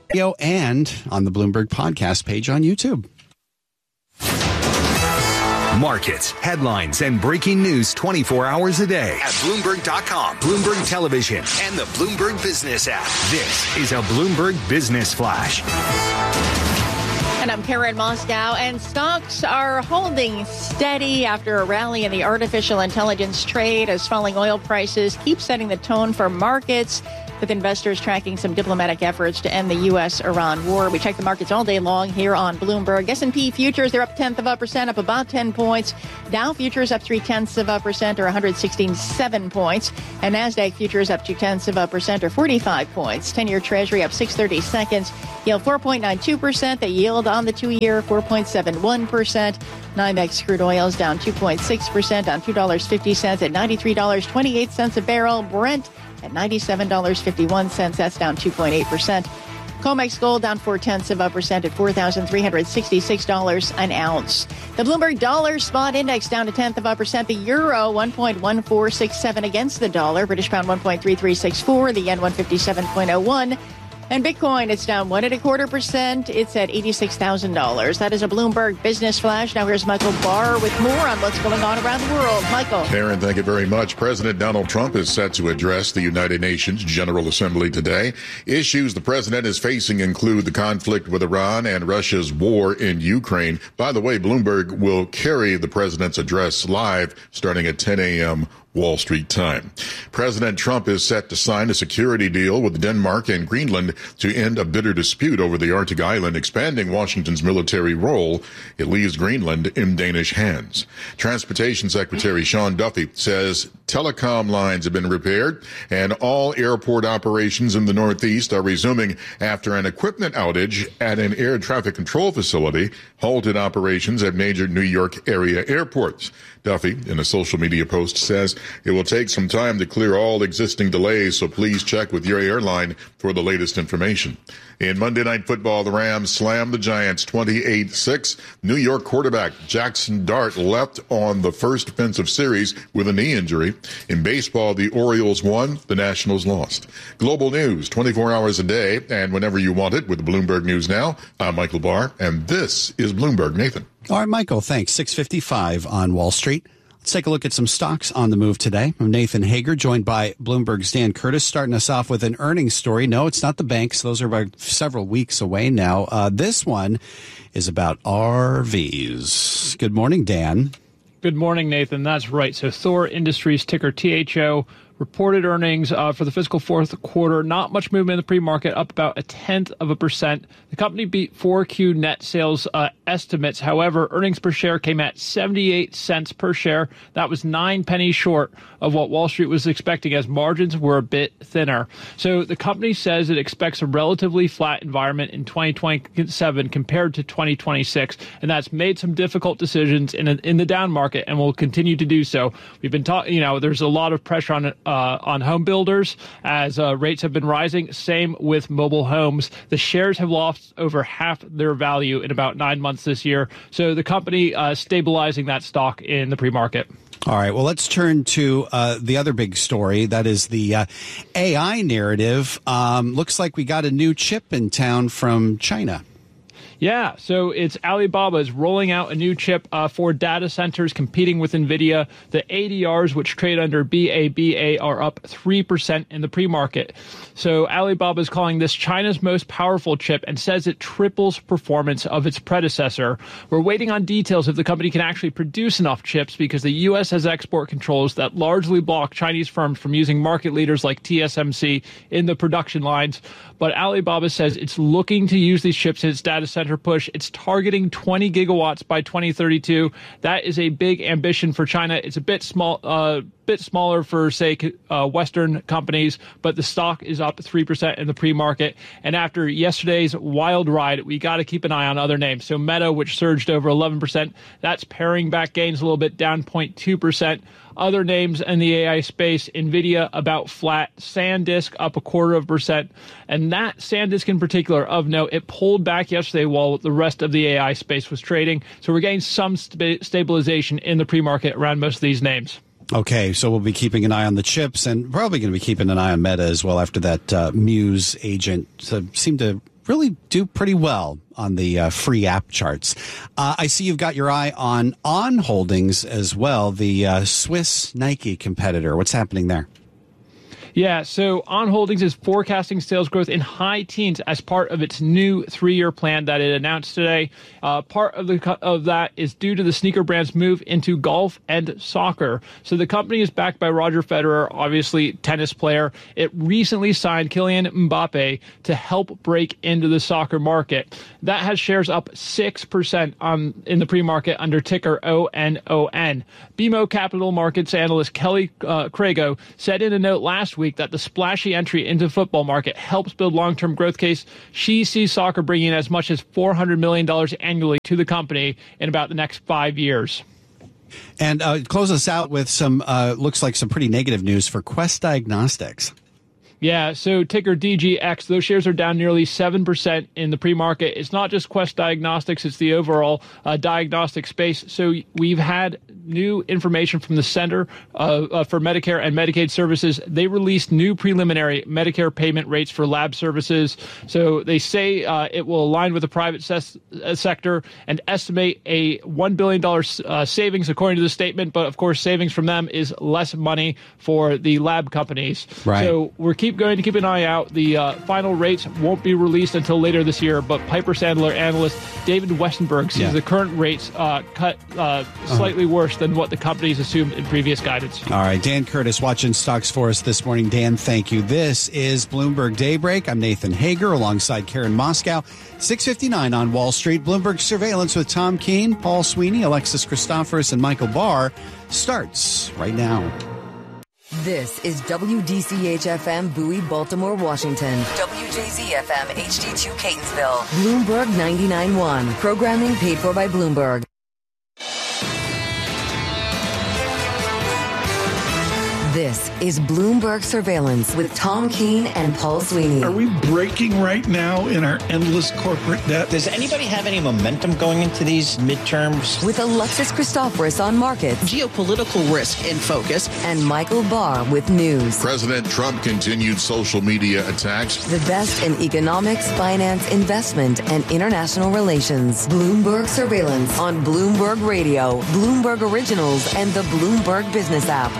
And on the Bloomberg podcast page on YouTube. Markets, headlines, and breaking news 24 hours a day at Bloomberg.com, Bloomberg Television, and the Bloomberg Business app. This is a Bloomberg Business Flash. And I'm Karen Moscow, and stocks are holding steady after a rally in the artificial intelligence trade as falling oil prices keep setting the tone for markets, with investors tracking some diplomatic efforts to end the U.S.-Iran war. We check the markets all day long here on Bloomberg. S&P futures, they're up 0.1%, up about 10 points. Dow futures up 0.3%, or 167 points. And NASDAQ futures up 0.2%, or 45 points. 10-year Treasury up 6/32, yield 4.92%. The yield on the 2-year, 4.71%. NYMEX crude oil is down 2.6% on $2.50 at $93.28 a barrel. Brent at $97.51. That's down 2.8%. COMEX gold down 0.4% at $4,366 an ounce. The Bloomberg Dollar Spot Index down 0.1%. The euro 1.1467 against the dollar. British pound 1.3364. The yen 157.01. And Bitcoin, it's down 1.25%. It's at $86,000. That is a Bloomberg Business Flash. Now here's Michael Barr with more on what's going on around the world. Michael. Karen, thank you very much. President Donald Trump is set to address the United Nations General Assembly today. Issues the president is facing include the conflict with Iran and Russia's war in Ukraine. By the way, Bloomberg will carry the president's address live starting at 10 a.m. Wall Street time. President Trump is set to sign a security deal with Denmark and Greenland to end a bitter dispute over the Arctic island, expanding Washington's military role. It leaves Greenland in Danish hands. Transportation Secretary Sean Duffy says telecom lines have been repaired and all airport operations in the Northeast are resuming after an equipment outage at an air traffic control facility halted operations at major New York area airports. Duffy, in a social media post, says it will take some time to clear all existing delays, so please check with your airline for the latest information. In Monday Night Football, the Rams slammed the Giants 28-6. New York quarterback Jackson Dart left on the first defensive series with a knee injury. In baseball, the Orioles won, the Nationals lost. Global news 24 hours a day and whenever you want it with Bloomberg News Now. I'm Michael Barr, and this is Bloomberg. Nathan. All right, Michael, thanks. 6:55 on Wall Street. Let's take a look at some stocks on the move today. I'm Nathan Hager, joined by Bloomberg's Dan Curtis, starting us off with an earnings story. No, it's not the banks. Those are about several weeks away now. This one is about RVs. Good morning, Dan. Good morning, Nathan. That's right. So Thor Industries, ticker THO, reported earnings for the fiscal fourth quarter. Not much movement in the pre-market, up about 0.1%. The company beat 4Q net sales estimates. However, earnings per share came at 78 cents per share. That was 9 pennies short of what Wall Street was expecting, as margins were a bit thinner. So the company says it expects a relatively flat environment in 2027 compared to 2026, and that's made some difficult decisions in the down market and will continue to do so. We've been talking, there's a lot of pressure on home builders as rates have been rising. Same with mobile homes. The shares have lost over half their value in about 9 months this year. So the company stabilizing that stock in the pre-market. All right. Well, let's turn to the other big story. That is the AI narrative. Looks like we got a new chip in town from China. Yeah, so it's Alibaba is rolling out a new chip for data centers competing with NVIDIA. The ADRs, which trade under BABA, are up 3% in the pre-market. So Alibaba is calling this China's most powerful chip and says it triples performance of its predecessor. We're waiting on details if the company can actually produce enough chips because the U.S. has export controls that largely block Chinese firms from using market leaders like TSMC in the production lines. But Alibaba says it's looking to use these chips in its data center push. It's targeting 20 gigawatts by 2032. That is a big ambition for China. It's a bit smaller for, say, Western companies, but the stock is up 3% in the pre-market. And after yesterday's wild ride, we got to keep an eye on other names. So Meta, which surged over 11%, that's paring back gains a little bit, down 0.2%. Other names in the AI space, NVIDIA about flat, SanDisk up 0.25%. And that SanDisk in particular, of note, it pulled back yesterday while the rest of the AI space was trading. So we're getting some stabilization in the pre-market around most of these names. Okay, so we'll be keeping an eye on the chips and probably going to be keeping an eye on Meta as well after that Muse agent seemed to really do pretty well on the free app charts. I see you've got your eye on On Holdings as well, the Swiss Nike competitor. What's happening there? Yeah, so On Holdings is forecasting sales growth in high teens as part of its new 3-year plan that it announced today. Part of that is due to the sneaker brand's move into golf and soccer. So the company is backed by Roger Federer, obviously tennis player. It recently signed Kylian Mbappe to help break into the soccer market. That has shares up 6% in the pre-market under ticker ONON. BMO Capital Markets analyst Kelly Crago said in a note last week that the splashy entry into the football market helps build long-term growth case. She sees soccer bringing as much as $400 million annually to the company in about the next 5 years. And close us out with some, looks like some pretty negative news for Quest Diagnostics. Yeah, so ticker DGX, those shares are down nearly 7% in the pre-market. It's not just Quest Diagnostics, it's the overall diagnostic space. So we've had new information from the Center for Medicare and Medicaid Services. They released new preliminary Medicare payment rates for lab services. So they say it will align with the private sector and estimate a $1 billion savings, according to the statement. But, of course, savings from them is less money for the lab companies. Right. So we're going to keep an eye out. The final rates won't be released until later this year, but Piper Sandler analyst David Westenberg sees the current rates cut slightly worse than what the companies assumed in previous guidance. All right, Dan Curtis watching stocks for us this morning. Dan, thank you. This is Bloomberg Daybreak. I'm Nathan Hager alongside Karen Moscow. 6:59 on Wall Street. Bloomberg Surveillance with Tom Keene, Paul Sweeney, Alexis Christoforous, and Michael Barr starts right now. This is WDCH-FM Bowie, Baltimore, Washington. WJZ-FM HD2 Catonsville. Bloomberg 99.1. Programming paid for by Bloomberg. This is Bloomberg Surveillance with Tom Keene and Paul Sweeney. Are we breaking right now in our endless corporate debt? Does anybody have any momentum going into these midterms? With Alexis Christoforous on markets. Geopolitical risk in focus. And Michael Barr with news. President Trump continued social media attacks. The best in economics, finance, investment, and international relations. Bloomberg Surveillance on Bloomberg Radio, Bloomberg Originals, and the Bloomberg Business app.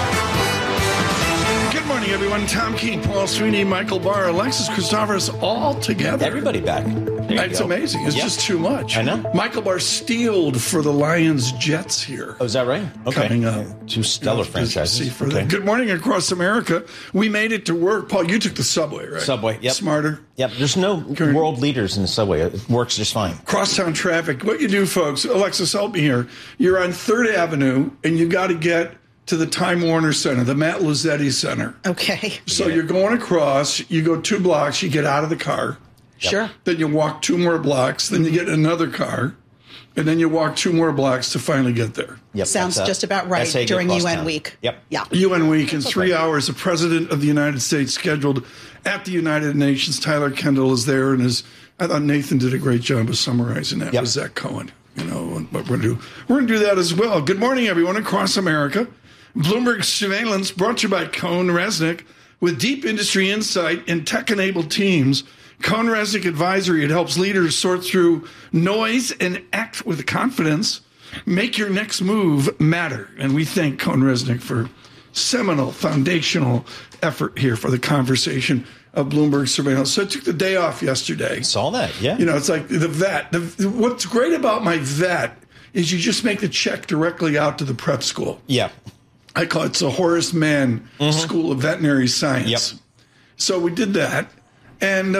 Good morning, everyone. Tom Keene, Paul Sweeney, Michael Barr, Alexis Christoforous, all together. Everybody back. It's amazing. It's just too much. I know. Michael Barr steeled for the Lions Jets here. Oh, is that right? Okay. Coming up. Two stellar franchises. Okay. Good morning across America. We made it to work. Paul, you took the subway, right? Subway, yep. Smarter. Yep. There's no world leaders in the subway. It works just fine. Crosstown traffic. What you do, folks, Alexis, help me here. You're on 3rd Avenue, and you got to get to the Time Warner Center, the Matt Luzetti Center. Okay. So you're going across, you go 2 blocks, you get out of the car. Yep. Sure. Then you walk 2 more blocks, then you get another car, and then you walk 2 more blocks to finally get there. Yep. Sounds just about right during UN Week. Yep. Yeah. UN Week in 3 hours, the President of the United States scheduled at the United Nations. Tyler Kendall is there, and I thought Nathan did a great job of summarizing that with Zach Cohen. You know, what we're going to do. We're going to do that as well. Good morning, everyone across America. Bloomberg Surveillance brought to you by CohnReznick. With deep industry insight and tech-enabled teams, CohnReznick Advisory, it helps leaders sort through noise and act with confidence. Make your next move matter. And we thank CohnReznick for seminal, foundational effort here for the conversation of Bloomberg Surveillance. So I took the day off yesterday. Saw that, yeah. You know, it's like the vet. What's great about my vet is you just make the check directly out to the prep school. Yeah. I call it the Horace Mann School of Veterinary Science. Yep. So we did that. And,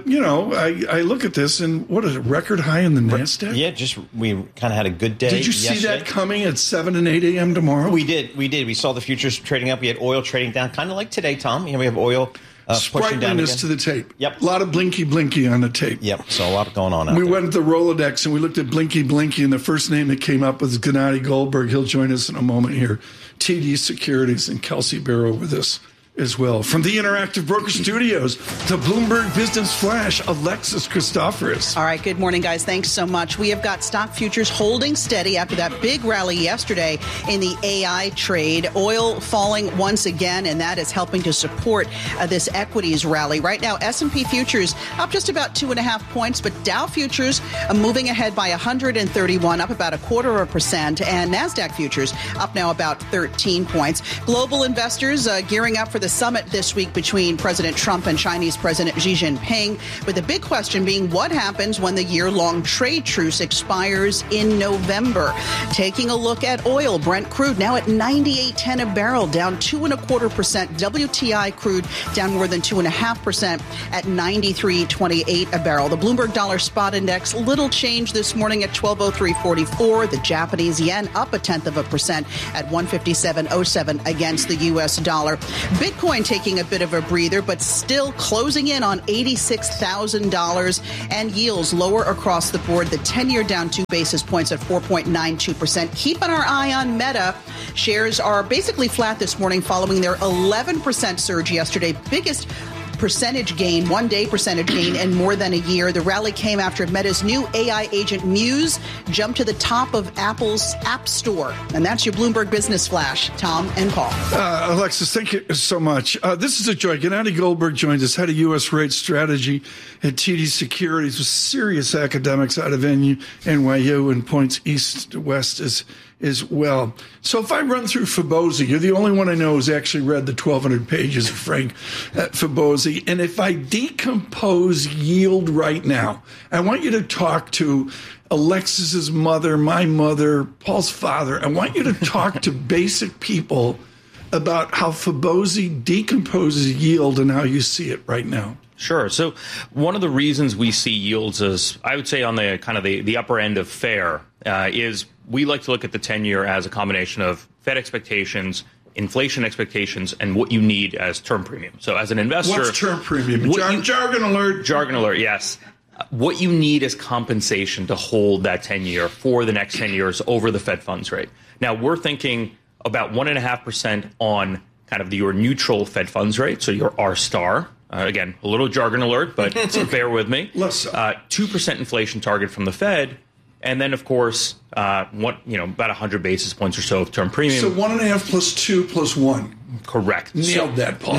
I look at this, and what is it, record high in the NASDAQ? Yeah, we kind of had a good day. Did you see that coming at 7 and 8 a.m. tomorrow? We did. We saw the futures trading up. We had oil trading down, kind of like today, Tom. You know, we have oil pushing down again. To the tape. Yep. A lot of blinky on the tape. Yep, so a lot going on out We there. went to the Rolodex, and we looked at blinky, and the first name that came up was Gennady Goldberg. He'll join us in a moment here. TD Securities and Kelsey Barrow with us as well. From the Interactive Broker Studios to Bloomberg Business Flash, Alexis Christoforous. All right, good morning, guys. Thanks so much. We have got stock futures holding steady after that big rally yesterday in the AI trade. Oil falling once again, and that is helping to support this equities rally. Right now, S&P futures up just about 2.5 points, but Dow futures moving ahead by 131, up about 0.25%, and NASDAQ futures up now about 13 points. Global investors gearing up for the summit this week between President Trump and Chinese President Xi Jinping, with the big question being what happens when the year-long trade truce expires in November. Taking a look at oil, Brent crude now at $98.10 a barrel, down 2.25%. WTI crude down more than 2.5% at $93.28 a barrel. The Bloomberg Dollar Spot Index, little change this morning at 1203.44. The Japanese yen up 0.1% at 157.07 against the U.S. dollar. Bitcoin taking a bit of a breather, but still closing in on $86,000, and yields lower across the board. The 10-year down 2 basis points at 4.92%. Keeping our eye on Meta. Shares are basically flat this morning following their 11% surge yesterday. Biggest percentage gain, one-day percentage gain in more than a year. The rally came after Meta's new AI agent Muse jumped to the top of Apple's App Store. And that's your Bloomberg Business Flash. Tom and Paul. Alexis, thank you so much. This is a joy. Gennady Goldberg joins us, head of U.S. rate strategy at TD Securities, with serious academics out of NYU and points east to west as well. So if I run through Fibonacci, you're the only one I know who's actually read the 1,200 pages of Frank Fibonacci. And if I decompose yield right now, I want you to talk to Alexis's mother, my mother, Paul's father. I want you to talk to basic people about how Fibonacci decomposes yield and how you see it right now. Sure. So one of the reasons we see yields as, I would say, on the kind of the upper end of fair is we like to look at the 10-year as a combination of Fed expectations, inflation expectations, and what you need as term premium. So as an investor... What's term premium? Jargon alert. Jargon alert, yes. What you need is compensation to hold that 10-year for the next 10 years over the Fed funds rate. Now, we're thinking about 1.5% on kind of your neutral Fed funds rate, so your R-star. Again, a little jargon alert, but bear with me. 2% inflation target from the Fed, and then, of course, about 100 basis points or so of term premium. So 1.5 plus 2 plus 1. Correct. Nailed that, Paul.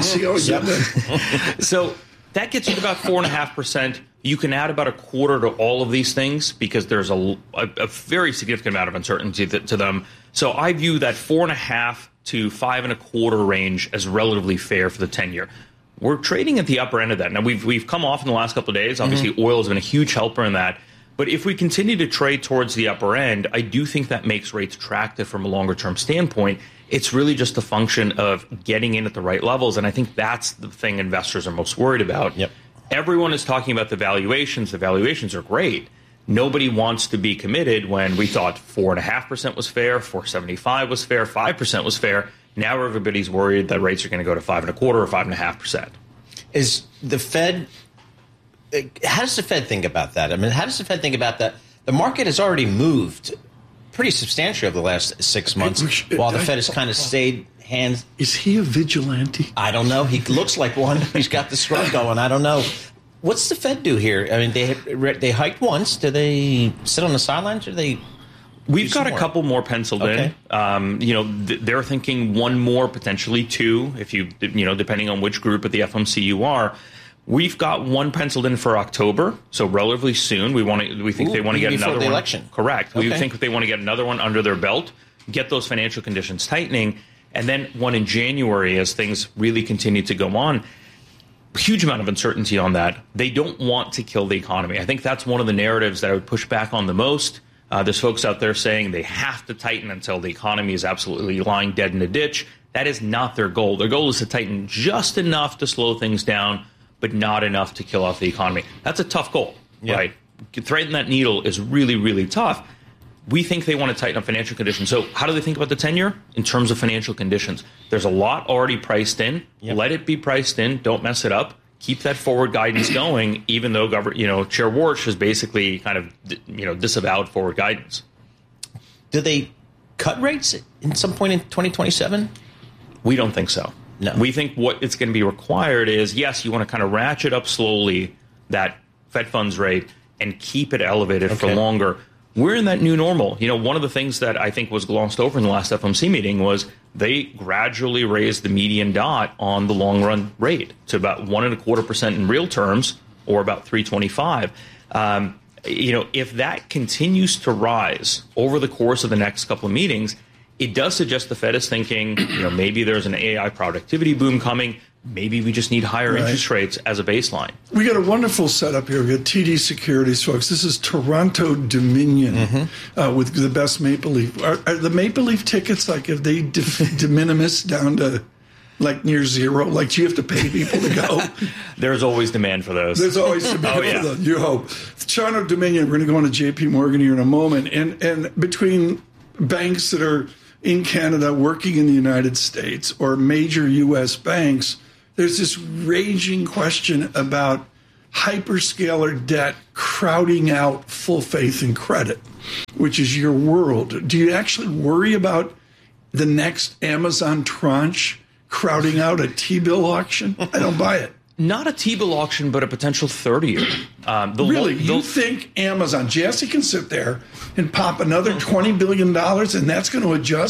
So that gets you to about 4.5%. You can add about a quarter to all of these things because there's a very significant amount of uncertainty to them. So I view that 4.5 to 5.25 range as relatively fair for the 10-year. We're trading at the upper end of that. Now, we've come off in the last couple of days. Obviously, oil has been a huge helper in that. But if we continue to trade towards the upper end, I do think that makes rates attractive from a longer-term standpoint. It's really just a function of getting in at the right levels, and I think that's the thing investors are most worried about. Yep. Everyone is talking about the valuations. The valuations are great. Nobody wants to be committed when we thought 4.5% was fair, 4.75 was fair, 5% was fair. Now everybody's worried that rates are going to go to 5.25 or 5.5%. Is the Fed? How does the Fed think about that? I mean, how does the Fed think about that? The market has already moved pretty substantially over the last 6 months, while the Fed has kind of stayed hands. Is he a vigilante? I don't know. He looks like one. He's got the scrub going. I don't know. What's the Fed do here? I mean, they hiked once. Do they sit on the sidelines, or do they? We've got a couple more penciled in. They're thinking one more, potentially two, if depending on which group at the FOMC you are. We've got one penciled in for October, so relatively soon. We think they want to get another one. Before the election. Correct. Okay. We think they want to get another one under their belt, get those financial conditions tightening, and then one in January as things really continue to go on. Huge amount of uncertainty on that. They don't want to kill the economy. I think that's one of the narratives that I would push back on the most. There's folks out there saying they have to tighten until the economy is absolutely lying dead in a ditch. That is not their goal. Their goal is to tighten just enough to slow things down, but not enough to kill off the economy. That's a tough goal, right? Threading that needle is really, really tough. We think they want to tighten up financial conditions. So how do they think about the 10-year? In terms of financial conditions. There's a lot already priced in. Yep. Let it be priced in. Don't mess it up. Keep that forward guidance going, even though Chair Warsh has basically kind of disavowed forward guidance. Do they cut rates in some point in 2027? We don't think so. No. We think what it's going to be required is, yes, you want to kind of ratchet up slowly that Fed funds rate and keep it elevated for longer. We're in that new normal. You know, one of the things that I think was glossed over in the last FOMC meeting was they gradually raised the median dot on the long run rate to about 1.25% in real terms, or about 3.25. You know, if that continues to rise over the course of the next couple of meetings, it does suggest the Fed is thinking, you know, maybe there's an AI productivity boom coming. Maybe we just need higher interest rates as a baseline. We got a wonderful setup here. We got TD Securities, folks. This is Toronto Dominion with the best Maple Leaf. Are the Maple Leaf tickets, like, if they de minimis down to like near zero? Like, do you have to pay people to go? There's always demand for those. There's always demand for those. You hope. Toronto Dominion, we're going to go on to JP Morgan here in a moment. And between banks that are in Canada working in the United States or major U.S. banks, there's this raging question about hyperscaler debt crowding out full faith and credit, which is your world. Do you actually worry about the next Amazon tranche crowding out a T-bill auction? I don't buy it. Not a T-bill auction, but a potential 30-year. Really? You think Amazon, Jesse can sit there and pop another $20 billion and that's going to adjust